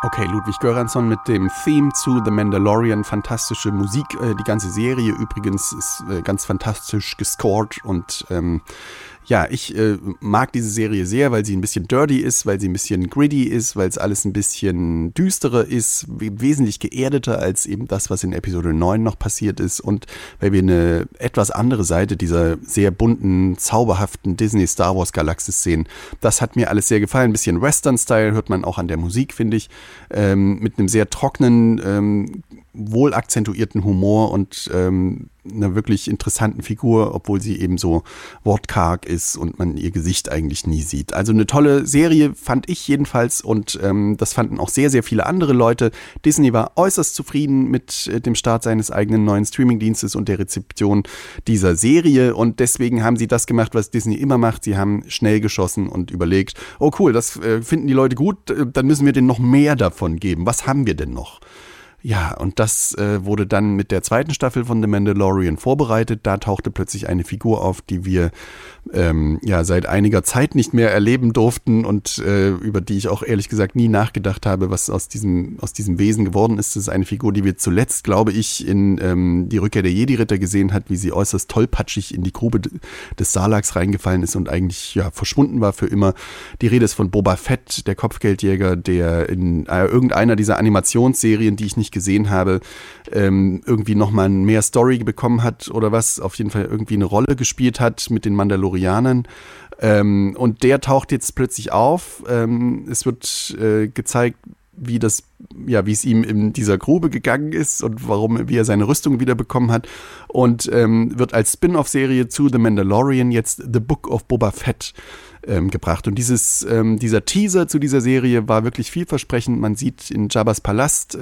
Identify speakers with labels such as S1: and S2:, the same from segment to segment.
S1: Okay, Ludwig Göransson mit dem Theme zu The Mandalorian. Fantastische Musik. Die ganze Serie übrigens ist ganz fantastisch gescored und ja, ich mag diese Serie sehr, weil sie ein bisschen dirty ist, weil sie ein bisschen gritty ist, weil es alles ein bisschen düsterer ist, wesentlich geerdeter als eben das, was in Episode 9 noch passiert ist und weil wir eine etwas andere Seite dieser sehr bunten, zauberhaften Disney-Star Wars-Galaxis sehen. Das hat mir alles sehr gefallen. Ein bisschen Western-Style hört man auch an der Musik, finde ich, mit einem sehr trockenen, wohl akzentuierten Humor und einer wirklich interessanten Figur, obwohl sie eben so wortkarg ist und man ihr Gesicht eigentlich nie sieht. Also eine tolle Serie fand ich jedenfalls und das fanden auch sehr, sehr viele andere Leute. Disney war äußerst zufrieden mit dem Start seines eigenen neuen Streamingdienstes und der Rezeption dieser Serie und deswegen haben sie das gemacht, was Disney immer macht. Sie haben schnell geschossen und überlegt, oh cool, das finden die Leute gut, dann müssen wir denen noch mehr davon geben. Was haben wir denn noch? Ja, und das wurde dann mit der zweiten Staffel von The Mandalorian vorbereitet. Da tauchte plötzlich eine Figur auf, die wir ja seit einiger Zeit nicht mehr erleben durften und über die ich auch ehrlich gesagt nie nachgedacht habe, was aus diesem Wesen geworden ist. Das ist eine Figur, die wir zuletzt, glaube ich, in die Rückkehr der Jedi-Ritter gesehen hat, wie sie äußerst tollpatschig in die Grube des Sarlaccs reingefallen ist und eigentlich ja verschwunden war für immer. Die Rede ist von Boba Fett, der Kopfgeldjäger, der in irgendeiner dieser Animationsserien, die ich nicht gesehen habe, irgendwie nochmal mehr Story bekommen hat oder was, auf jeden Fall irgendwie eine Rolle gespielt hat mit den Mandalorianern. Und der taucht jetzt plötzlich auf. Es wird gezeigt, wie es ihm in dieser Grube gegangen ist und wie er seine Rüstung wieder bekommen hat und wird als Spin-off-Serie zu The Mandalorian jetzt The Book of Boba Fett gebracht. Und dieser Teaser zu dieser Serie war wirklich vielversprechend. Man sieht in Jabbas Palast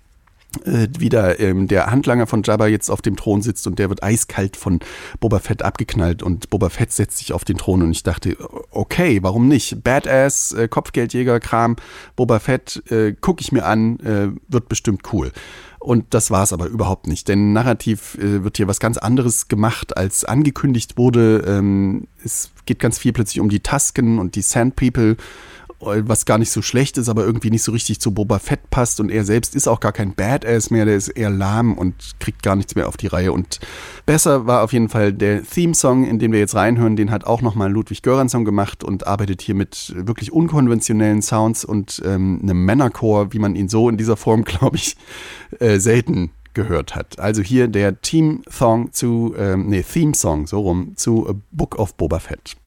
S1: wie da der Handlanger von Jabba jetzt auf dem Thron sitzt und der wird eiskalt von Boba Fett abgeknallt und Boba Fett setzt sich auf den Thron und ich dachte, okay, warum nicht? Badass, Kopfgeldjäger-Kram, Boba Fett, gucke ich mir an, wird bestimmt cool. Und das war es aber überhaupt nicht, denn narrativ wird hier was ganz anderes gemacht, als angekündigt wurde. Es geht ganz viel plötzlich um die Tusken und die Sand People, was gar nicht so schlecht ist, aber irgendwie nicht so richtig zu Boba Fett passt und er selbst ist auch gar kein Badass mehr, der ist eher lahm und kriegt gar nichts mehr auf die Reihe und besser war auf jeden Fall der Theme-Song, in den wir jetzt reinhören, den hat auch nochmal Ludwig Göransson gemacht und arbeitet hier mit wirklich unkonventionellen Sounds und einem Männerchor, wie man ihn so in dieser Form, glaube ich, selten gehört hat. Also hier der Theme-Song zu A Book of Boba Fett.